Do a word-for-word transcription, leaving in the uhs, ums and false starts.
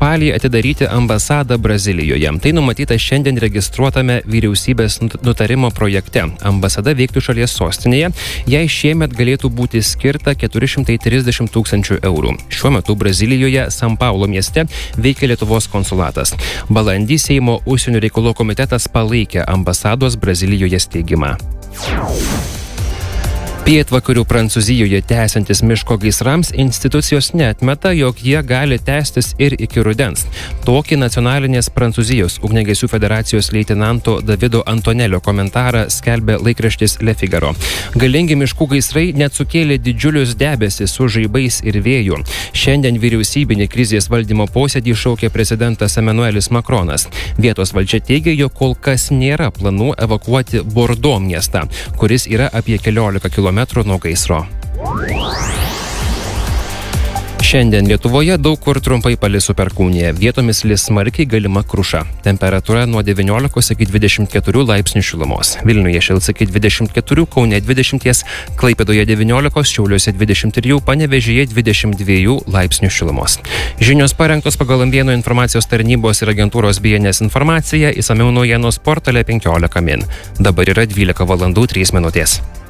spalį atidaryti ambasadą Brazilijoje. Tai numatyta šiandien registruotame vyriausybės nutarimo projekte. Ambasada veiktų šalies sostinėje, jai šiemet galėtų būti skirta keturi šimtai trisdešimt tūkstančių eurų. Šiuo metu Brazilijoje San Paulo mieste veikia Lietuvos konsulatas. Balandį Seimo užsienio reikalų komitetas palaikė ambasados Brazilijoje steigimą. Pietvakarių Prancūzijoje tęsiantis miško gaisrams institucijos neatmeta, jog jie gali tęstis ir iki rudens. Tokį nacionalinės Prancūzijos ugniagesių federacijos leitenanto Davido Antonelio komentarą skelbė laikraštis Le Figaro. Galingi miškų gaisrai net sukėlė didžiulius debesis su žaibais ir vėju. Šiandien vyriausybinį krizės valdymo posėdį šaukė prezidentas Emmanuelis Macronas. Vietos valdžia teigia, jog kol kas nėra planų evakuoti Bordo miestą, kuris yra apie keliolika kilometrų nuo gaisro. Šiandien Lietuvoje daug kur trumpai palis su perkūnija. Vietomis lis smarkiai, galima kruša. Temperatūra nuo devyniolikos iki dvidešimt keturių laipsnių šilumos. Vilniuje šils iki dvidešimt keturių, Kaune dvidešimt, Klaipėdoje devyniolikos, Šiauliuose dvidešimt trijų, Panevėžyje dvidešimt dviejų laipsnių šilumos. Žinios parengtos pagal Ambieno informacijos tarnybos ir agentūros B N S informaciją, išsamiau naujienos portale penkiolika min. Dabar yra dvylika valandų trys minutės.